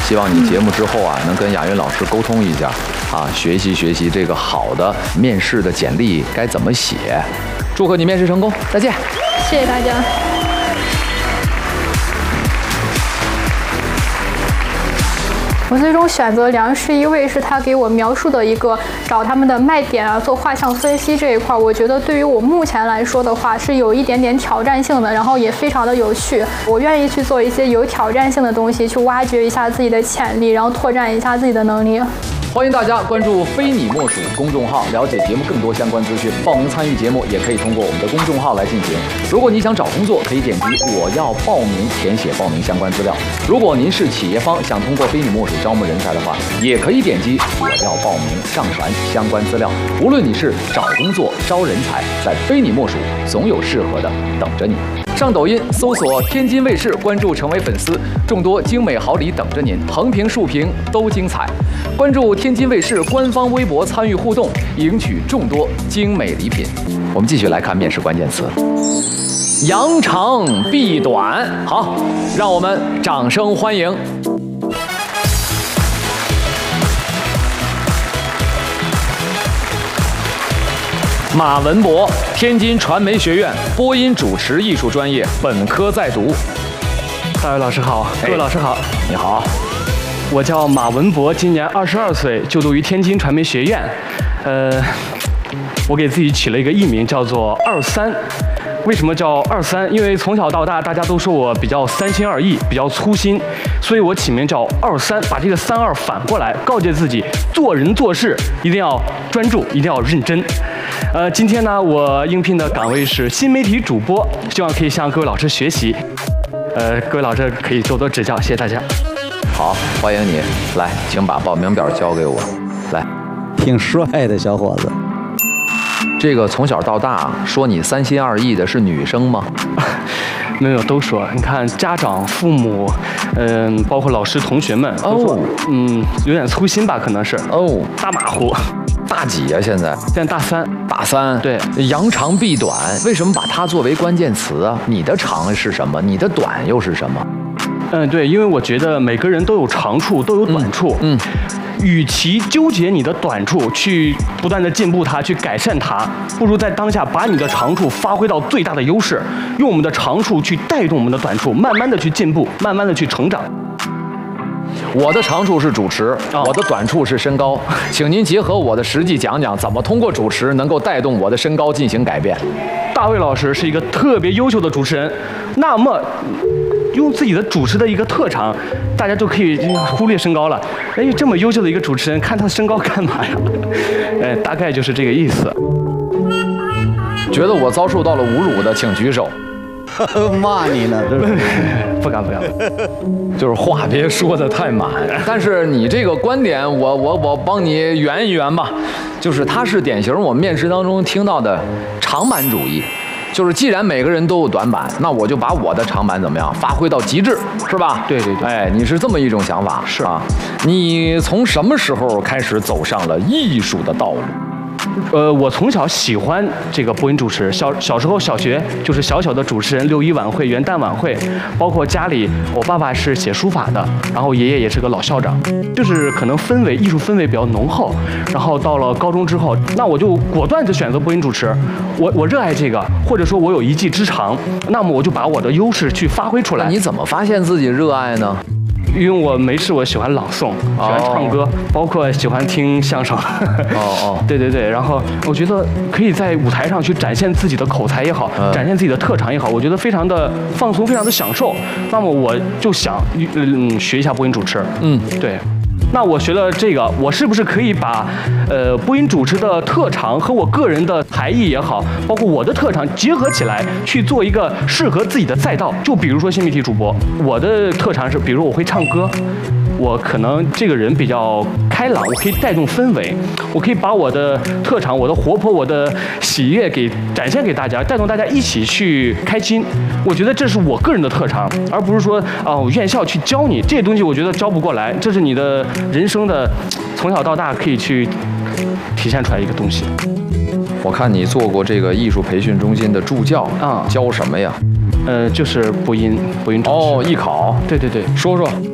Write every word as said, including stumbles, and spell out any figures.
希望你节目之后啊，能跟雅云老师沟通一下，啊，学习学习这个好的面试的简历该怎么写。祝贺你面试成功，再见。 谢谢大家。我最终选择梁是因为是他给我描述的一个找他们的卖点啊，做画像分析这一块，我觉得对于我目前来说的话是有一点点挑战性的，然后也非常的有趣。我愿意去做一些有挑战性的东西，去挖掘一下自己的潜力，然后拓展一下自己的能力。 欢迎大家关注非你莫属公众号，了解节目更多相关资讯。报名参与节目也可以通过我们的公众号来进行。如果你想找工作，可以点击我要报名，填写报名相关资料。如果您是企业方，想通过非你莫属招募人才的话，也可以点击我要报名，上传相关资料。无论你是找工作、招人才，在非你莫属，总有适合的等着你。上抖音搜索天津卫视，关注成为粉丝，众多精美好礼等着您，横屏竖屏都精彩。关注天津卫视官方微博参与互动，赢取众多精美礼品。我们继续来看面试关键词：扬长避短。好，让我们掌声欢迎。马文博，天津传媒学院播音主持艺术专业本科在读。 大伟老师好，各位老师好， 你好， 我叫马文博，今年二十二岁，就读于天津传媒学院。呃，我给自己起了一个艺名，叫做二三。为什么叫二三？因为从小到大，大家都说我比较三心二意，比较粗心，所以我起名叫二三，把这个三二反过来，告诫自己做人做事一定要专注，一定要认真。呃，今天呢，我应聘的岗位是新媒体主播，希望可以向各位老师学习。呃，各位老师可以多多指教，谢谢大家。 好，欢迎你，来，请把报名表交给我。来， 挺帅的小伙子。 这个从小到大说你三心二意的是女生吗？ 没有，都说。你看家长、父母，嗯，包括老师、同学们都说，嗯，有点粗心吧，可能是。 哦， 大马虎。 大几呀、啊？现在？ 现在大三。 大三。 对。 扬长避短，为什么把它作为关键词啊？你的长是什么？你的短又是什么？ 嗯，对，因为我觉得每个人都有长处，都有短处。嗯。嗯，与其纠结你的短处，去不断的进步它，去改善它，不如在当下把你的长处发挥到最大的优势，用我们的长处去带动我们的短处，慢慢的去进步，慢慢的去成长。 我的长处是主持，哦、我的短处是身高，请您结合我的实际讲讲，怎么通过主持能够带动我的身高进行改变。 大卫老师是一个特别优秀的主持人，那么用自己的主持的一个特长，大家就可以忽略身高了。哎，这么优秀的一个主持人，看他身高干嘛呀？哎，大概就是这个意思。 觉得我遭受到了侮辱的，请举手。 骂你呢？对不对？ 不敢不敢， 就是话别说的太满。但是你这个观点，我我我帮你圆一圆吧。就是它是典型我们面试当中听到的长板主义。就是既然每个人都有短板，那我就把我的长板怎么样发挥到极致，是吧？ 对对对。 哎，你是这么一种想法， 是啊。你从什么时候开始走上了艺术的道路？ 呃，我从小喜欢这个播音主持，小小时候小学就是小小的主持人，六一晚会、元旦晚会，包括家里，我爸爸是写书法的，然后爷爷也是个老校长，就是可能氛围艺术氛围比较浓厚。然后到了高中之后，那我就果断地选择播音主持，我我热爱这个，或者说我有一技之长，那么我就把我的优势去发挥出来。 你怎么发现自己热爱呢？ 因为我没事，我喜欢朗诵，喜欢唱歌， oh. 包括喜欢听相声。 哦哦， 对对对，然后我觉得可以在舞台上去展现自己的口才也好，嗯、展现自己的特长也好，我觉得非常的放松，非常的享受。那么我就想，嗯，学一下播音主持。嗯，对。那我学了这个，我是不是可以把呃播音主持的特长和我个人的才艺也好，包括我的特长结合起来，去做一个适合自己的赛道？就比如说新媒体主播，我的特长是，比如我会唱歌，我可能这个人比较开朗，我可以带动氛围，我可以把我的特长、我的活泼、我的喜悦给展现给大家，带动大家一起去开心。我觉得这是我个人的特长，而不是说啊、呃，院校去教你这些东西，我觉得教不过来。这是你的人生的从小到大可以去体现出来一个东西。 我看你做过这个艺术培训中心的助教啊，教什么呀？ 呃，就是播音，播音主持。 哦，艺考。 对对对， 说说